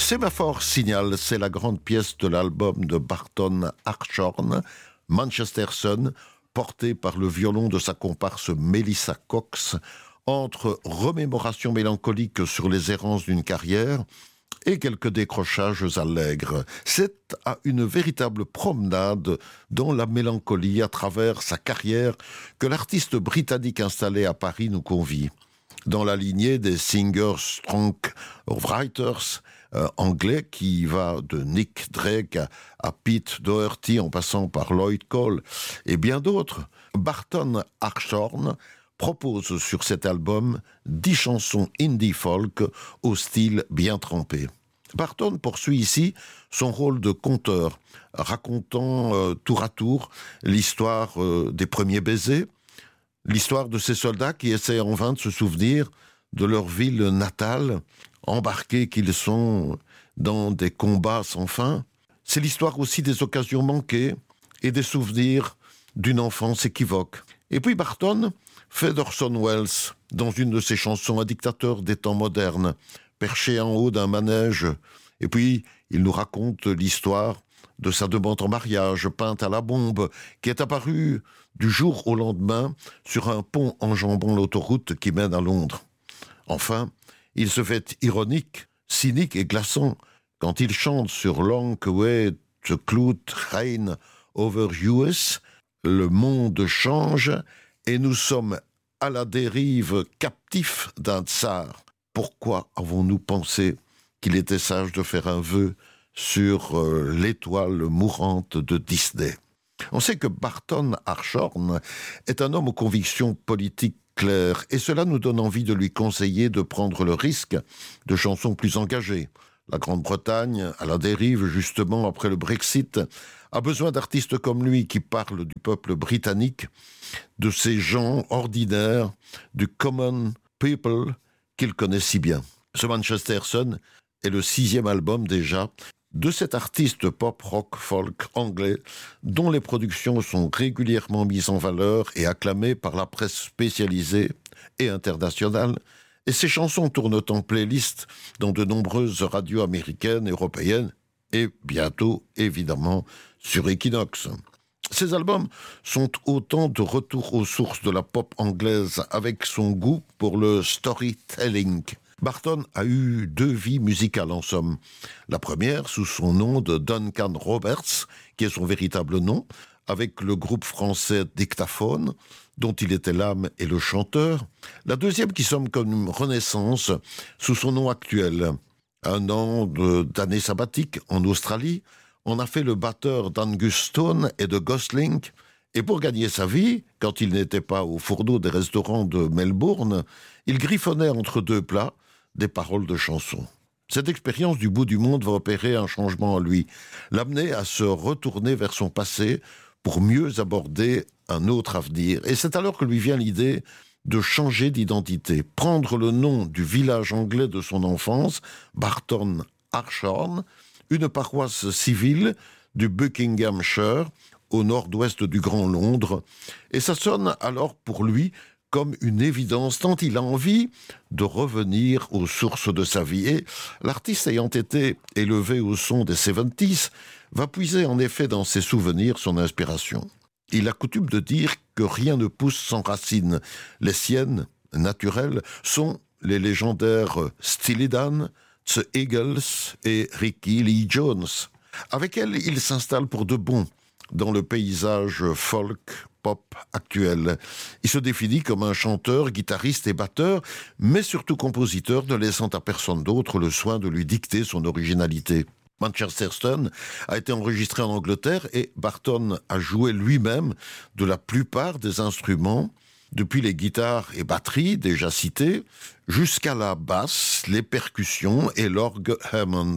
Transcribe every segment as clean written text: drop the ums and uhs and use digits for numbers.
Sémaphore Signal, c'est la grande pièce de l'album de Barton Hartshorn, Manchester Sun, porté par le violon de sa comparse Melissa Cox, entre remémorations mélancoliques sur les errances d'une carrière et quelques décrochages allègres. C'est à une véritable promenade dans la mélancolie à travers sa carrière que l'artiste britannique installé à Paris nous convie. Dans la lignée des singer-songwriters anglais qui va de Nick Drake à Pete Doherty en passant par Lloyd Cole et bien d'autres, Barton Hartshorn propose sur cet album 10 chansons indie folk au style bien trempé. Barton poursuit ici son rôle de conteur, racontant tour à tour l'histoire des premiers baisers, l'histoire de ces soldats qui essaient en vain de se souvenir de leur ville natale, embarqués qu'ils sont dans des combats sans fin. C'est l'histoire aussi des occasions manquées et des souvenirs d'une enfance équivoque. Et puis Barton fait d'Orson Welles, dans une de ses chansons, un dictateur des temps modernes, perché en haut d'un manège. Et puis il nous raconte l'histoire de sa demande en mariage, peinte à la bombe, qui est apparue du jour au lendemain sur un pont enjambant l'autoroute qui mène à Londres. Enfin, il se fait ironique, cynique et glaçant quand il chante sur Long Way the Cloud Reign over US, le monde change et nous sommes à la dérive captifs d'un tsar. Pourquoi avons-nous pensé qu'il était sage de faire un vœu sur l'étoile mourante de Disney? On sait que Barton Hartshorn est un homme aux convictions politiques claires et cela nous donne envie de lui conseiller de prendre le risque de chansons plus engagées. La Grande-Bretagne, à la dérive justement après le Brexit, a besoin d'artistes comme lui qui parlent du peuple britannique, de ces gens ordinaires, du common people qu'il connaît si bien. Ce Manchester Sun est le 6e album déjà de cet artiste pop, rock, folk anglais dont les productions sont régulièrement mises en valeur et acclamées par la presse spécialisée et internationale. Et ses chansons tournent en playlist dans de nombreuses radios américaines, européennes et bientôt, évidemment, sur Equinox. Ces albums sont autant de retours aux sources de la pop anglaise avec son goût pour le storytelling. Barton a eu 2 vies musicales en somme. La première sous son nom de Duncan Roberts, qui est son véritable nom, avec le groupe français Dictaphone, dont il était l'âme et le chanteur. La deuxième qui sonne comme une renaissance sous son nom actuel. Un an d'année sabbatique en Australie, on a fait le batteur d'Angus Stone et de Gosling, et pour gagner sa vie, quand il n'était pas au fourneau des restaurants de Melbourne, il griffonnait entre 2 plats des paroles de chansons. Cette expérience du bout du monde va opérer un changement en lui, l'amener à se retourner vers son passé pour mieux aborder un autre avenir. Et c'est alors que lui vient l'idée de changer d'identité, prendre le nom du village anglais de son enfance, Barton Hartshorn, une paroisse civile du Buckinghamshire, au nord-ouest du Grand Londres. Et ça sonne alors pour lui comme une évidence, tant il a envie de revenir aux sources de sa vie. Et l'artiste ayant été élevé au son des 70s, va puiser en effet dans ses souvenirs son inspiration. Il a coutume de dire que rien ne pousse sans racines. Les siennes, naturelles, sont les légendaires Steely Dan, The Eagles et Ricky Lee Jones. Avec elles, il s'installe pour de bon dans le paysage folk pop actuel. Il se définit comme un chanteur, guitariste et batteur, mais surtout compositeur, ne laissant à personne d'autre le soin de lui dicter son originalité. Manchester Sun a été enregistré en Angleterre et Barton a joué lui-même de la plupart des instruments, depuis les guitares et batteries déjà citées, jusqu'à la basse, les percussions et l'orgue Hammond.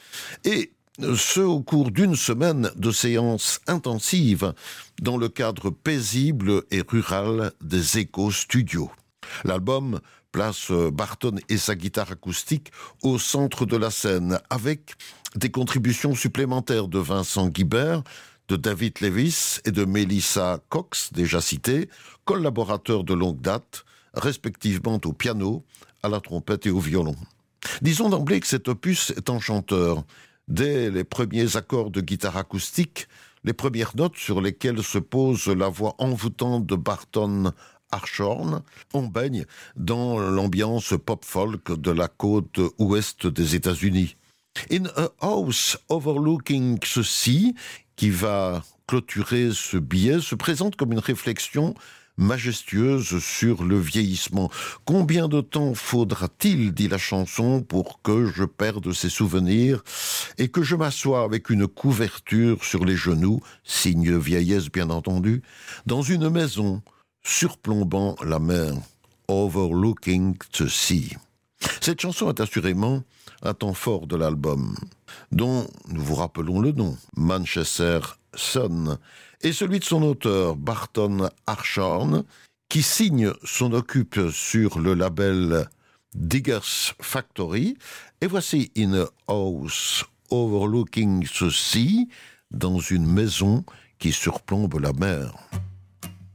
Et ce au cours d'une semaine de séances intensives dans le cadre paisible et rural des Echo Studios. L'album place Barton et sa guitare acoustique au centre de la scène, avec des contributions supplémentaires de Vincent Guibert, de David Lewis et de Melissa Cox, déjà cités, collaborateurs de longue date, respectivement au piano, à la trompette et au violon. Disons d'emblée que cet opus est enchanteur. Dès les premiers accords de guitare acoustique, les premières notes sur lesquelles se pose la voix envoûtante de Barton Hartshorn, on baigne dans l'ambiance pop-folk de la côte ouest des États-Unis. In a House Overlooking the Sea, qui va clôturer ce billet, se présente comme une réflexion majestueuse sur le vieillissement. Combien de temps faudra-t-il, dit la chanson, pour que je perde ces souvenirs et que je m'assoie avec une couverture sur les genoux, signe vieillesse bien entendu, dans une maison surplombant la mer, overlooking the sea. Cette chanson est assurément un temps fort de l'album, dont nous vous rappelons le nom, Manchester Sun, et celui de son auteur, Barton Hartshorn, qui signe son occupe sur le label Diggers Factory. Et voici In a House Overlooking the Sea, dans une maison qui surplombe la mer.